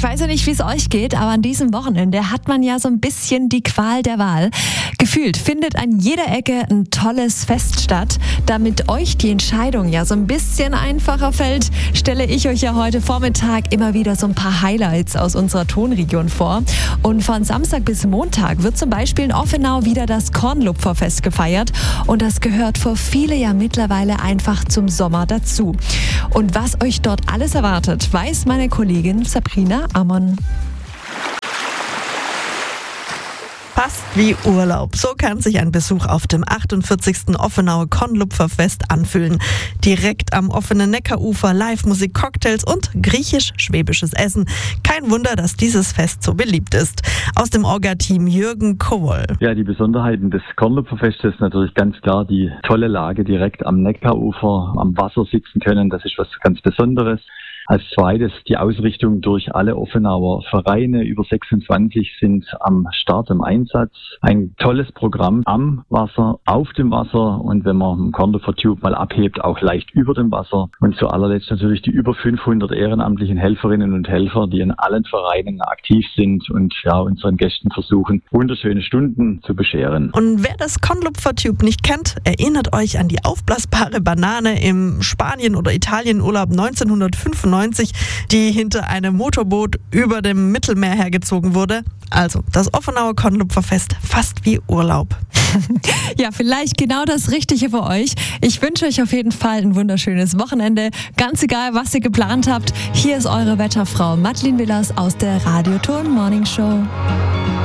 weiß ja nicht, wie es euch geht, aber an diesem Wochenende hat man ja so ein bisschen die Qual der Wahl. Gefühlt findet an jeder Ecke ein tolles Fest statt. Damit euch die Entscheidung ja so ein bisschen einfacher fällt, stelle ich euch ja heute Vormittag immer wieder so ein paar Highlights aus unserer Tonregion vor. Und von Samstag bis Montag wird zum Beispiel in Offenau wieder das Kornlupferfest gefeiert. Und das gehört für viele ja mittlerweile einfach zum Sommer dazu. Und was euch dort alles erwartet, weiß meine Kollegin Sabrina Ammon. Fast wie Urlaub. So kann sich ein Besuch auf dem 48. Offenauer Kornlupferfest anfühlen. Direkt am offenen Neckarufer, Live-Musik, Cocktails und griechisch-schwäbisches Essen. Kein Wunder, dass dieses Fest so beliebt ist. Aus dem Orga-Team Jürgen Kowoll. Ja, die Besonderheiten des Kornlupferfestes ist natürlich ganz klar die tolle Lage direkt am Neckarufer, am Wasser sitzen können. Das ist was ganz Besonderes. Als zweites die Ausrichtung durch alle Offenauer Vereine. Über 26 sind am Start im Einsatz. Ein tolles Programm am Wasser, auf dem Wasser und wenn man im Kornlupfer Tube mal abhebt, auch leicht über dem Wasser. Und zu allerletzt natürlich die über 500 ehrenamtlichen Helferinnen und Helfer, die in allen Vereinen aktiv sind und ja unseren Gästen versuchen, wunderschöne Stunden zu bescheren. Und wer das Kornlupfer Tube nicht kennt, erinnert euch an die aufblasbare Banane im Spanien- oder Italienurlaub 1995, die hinter einem Motorboot über dem Mittelmeer hergezogen wurde. Also das Offenauer Kornlupferfest, fast wie Urlaub. Ja, vielleicht genau das Richtige für euch. Ich wünsche euch auf jeden Fall ein wunderschönes Wochenende. Ganz egal, was ihr geplant habt. Hier ist eure Wetterfrau Madeleine Willers aus der Radioton Morning Show.